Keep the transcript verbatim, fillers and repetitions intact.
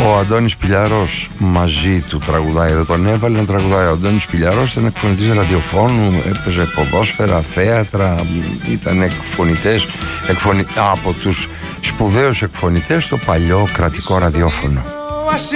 Ο Αντώνης Πηλιαρός μαζί του τραγουδάει, εδώ τον έβαλε να τραγουδάει. Ο Αντώνης Πηλιαρός ήταν εκφωνητής ραδιοφώνου, έπαιζε ποδόσφαιρα, θέατρα, ήταν εκφωνητές, εκφωνη... από τους σπουδαίους εκφωνητές στο παλιό κρατικό ραδιόφωνο.